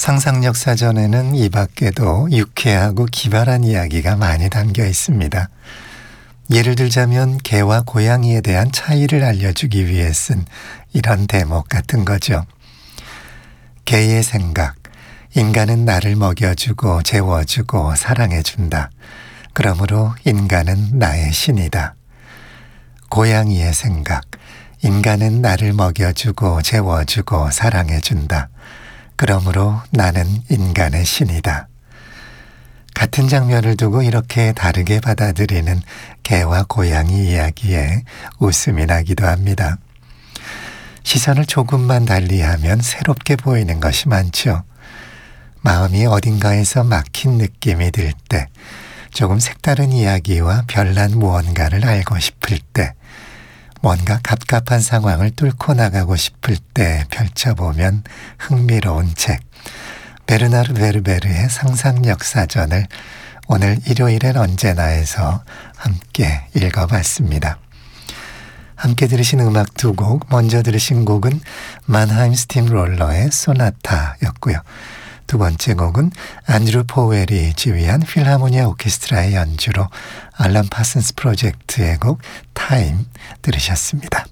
상상력 사전에는 이 밖에도 유쾌하고 기발한 이야기가 많이 담겨 있습니다. 예를 들자면 개와 고양이에 대한 차이를 알려주기 위해 쓴 이런 대목 같은 거죠. 개의 생각, 인간은 나를 먹여주고 재워주고 사랑해준다. 그러므로 인간은 나의 신이다. 고양이의 생각, 인간은 나를 먹여주고 재워주고 사랑해준다. 그러므로 나는 인간의 신이다. 같은 장면을 두고 이렇게 다르게 받아들이는 개와 고양이 이야기에 웃음이 나기도 합니다. 시선을 조금만 달리하면 새롭게 보이는 것이 많죠. 마음이 어딘가에서 막힌 느낌이 들 때, 조금 색다른 이야기와 별난 무언가를 알고 싶을 때, 뭔가 갑갑한 상황을 뚫고 나가고 싶을 때 펼쳐보면 흥미로운 책, 베르나르 베르베르의 상상력 사전을 오늘 일요일엔 언제나에서 함께 읽어봤습니다. 함께 들으신 음악 두 곡, 먼저 들으신 곡은 만하임 스팀롤러의 소나타였고요. 두 번째 곡은 안드루 포웰이 지휘한 필하모니아 오케스트라의 연주로 알란 파슨스 프로젝트의 곡 타임 들으셨습니다.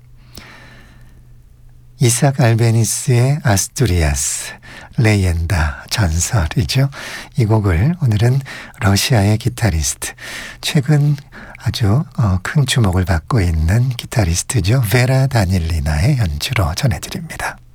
이삭 알베니스의 아스투리아스, 레yen다, 전설이죠. 이 곡을 오늘은 러시아의 기타리스트, 최근 아주 큰 주목을 받고 있는 기타리스트죠. 베라 다닐리나의 연주로 전해드립니다.